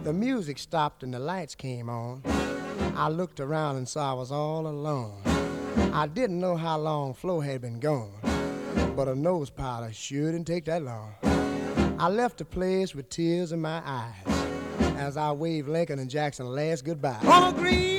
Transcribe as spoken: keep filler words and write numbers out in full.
The music stopped and the lights came on. I looked around and saw I was all alone. I didn't know how long Flo had been gone, but a nose powder sure didn't take that long. I left the place with tears in my eyes as I waved Lincoln and Jackson last goodbye. On a green